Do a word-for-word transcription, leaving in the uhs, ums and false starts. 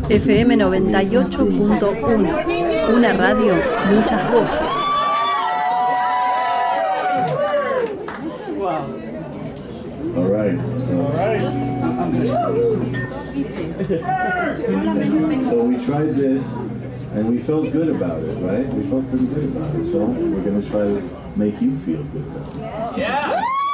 F M noventa y ocho punto uno, una radio, muchas voces. All right. So, so we tried this, and we felt good about it, right? We felt pretty good about it. So we're going to try to make you feel good about it. Yeah.